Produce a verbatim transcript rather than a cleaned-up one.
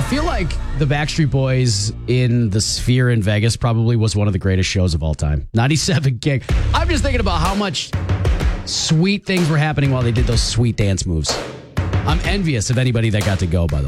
feel like the Backstreet Boys in the Sphere in Vegas probably was one of the greatest shows of all time. ninety-seven gig. I'm just thinking about how much sweet things were happening while they did those sweet dance moves. I'm envious of anybody that got to go, by the way.